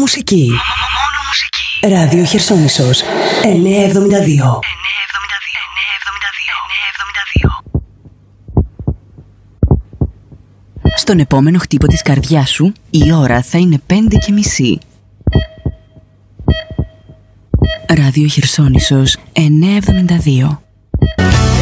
μουσική. Ράδιο Χερσόνησος 972. Στον επόμενο χτύπο της καρδιάς σου η ώρα θα είναι 5:30. Ράδιο Χερσόνησος 972.